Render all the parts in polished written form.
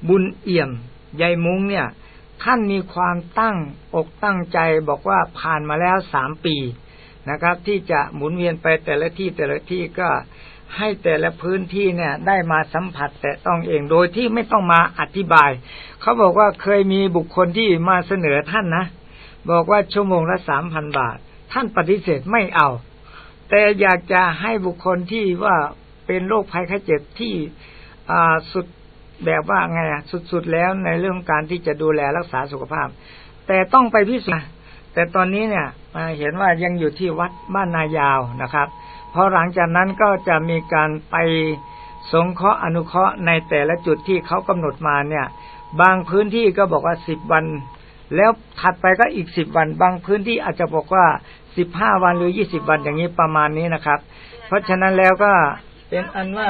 บุญเอี่ยมยายมุ้งเนี่ยท่านมีความตั้งอกตั้งใจบอกว่าผ่านมาแล้ว3 ปีนะครับที่จะหมุนเวียนไปแต่ละที่ก็ให้แต่ละพื้นที่เนี่ยได้มาสัมผัสแต่ต้องเองโดยที่ไม่ต้องมาอธิบายเขาบอกว่าเคยมีบุคคลที่มาเสนอท่านนะบอกว่าชั่วโมงละ 3,000 บาทท่านปฏิเสธไม่เอาแต่อยากจะให้บุคคลที่ว่าเป็นโรคภัยไข้เจ็บที่สุดแบบว่าไงสุดๆแล้วในเรื่องการที่จะดูแลรักษาสุขภาพแต่ต้องไปพิสูจน์แต่ตอนนี้เนี่ยเห็นว่ายังอยู่ที่วัดบ้านนายาวนะครับพอหลังจากนั้นก็จะมีการไปสงเคราะห์อนุเคราะห์ในแต่ละจุดที่เขากำหนดมาเนี่ยบางพื้นที่ก็บอกว่า10 วันแล้วถัดไปก็อีก10 วันบางพื้นที่อาจจะบอกว่า15 วันหรือ20 วันอย่างนี้ประมาณนี้นะครับเพราะฉะนั้นแล้วก็เป็นอันว่า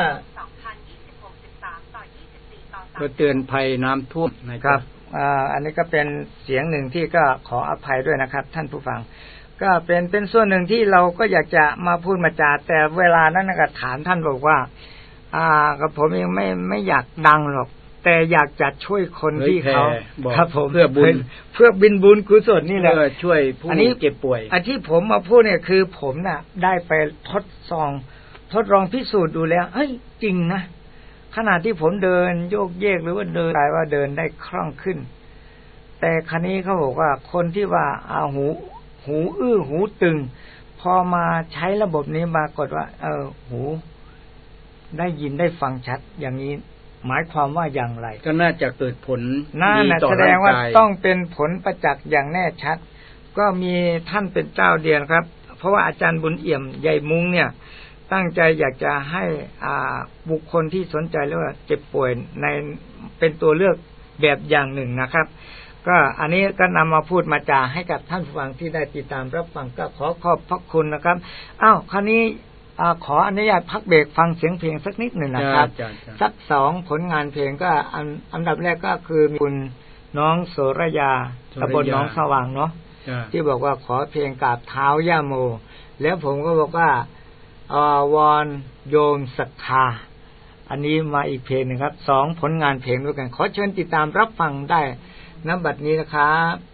ก็เตือนภัยน้ำท่วมนะครับอันนี้ก็เป็นเสียงหนึ่งที่ก็ขออภัยด้วยนะครับท่านผู้ฟังก็เป็นส่วนหนึ่งที่เราก็อยากจะมาพูดมาจาแต่เวลานั้นก็ถามท่านบอกว่ากับผมเองไม่อยากดังหรอกแต่อยากจะช่วยคนที่เขาครับผมเพื่อบินบุญกุศลนี่แหละช่วยผู้เจ็บป่วยอันที่ผมมาพูดเนี่ยคือผมน่ะได้ไปทดลองพิสูจน์ดูแล้วเฮ้ยจริงนะขณะที่ผมเดินโยกเยกหรือว่าเดินกลายว่าเดินได้คล่องขึ้นแต่ครั้นี้เขาบอกว่าคนที่ว่าหูอื้อหูตึงพอมาใช้ระบบนี้ปรากฏว่าหูได้ยินได้ฟังชัดอย่างนี้หมายความว่าอย่างไรก็น่าจะเกิดผลดีต่อร่างกายแสดงว่าต้องเป็นผลประจักษ์อย่างแน่ชัดก็มีท่านเป็นเจ้าเดียนครับเพราะว่าอาจารย์บุญเอี่ยมยายมุ้งเนี่ยตั้งใจอยากจะให้บุคคลที่สนใจแล้วว่าเจ็บป่วยในเป็นตัวเลือกแบบอย่างหนึ่งนะครับก็อันนี้ก็นำมาพูดมาจาให้กับท่านผู้ฟังที่ได้ติดตามรับฟังก็ขอบพระคุณนะครับคราวนี้ขออนุญาตพักเบรกฟังเสียงเพลงสักนิดหนึ่งนะครับสัก2 ผลงานเพลงก็อันดับแรกก็คือมีคุณน้องโสระยาตำบลหนองสว่างเนาะที่บอกว่าขอเพลงกราบเท้าย่าโมแล้วผมก็บอกว่าวอนโยมศรัทธาอันนี้มาอีกเพลงนึงครับ2 ผลงานเพลงด้วยกันขอเชิญติดตามรับฟังได้ณ บัดนี้นะครับ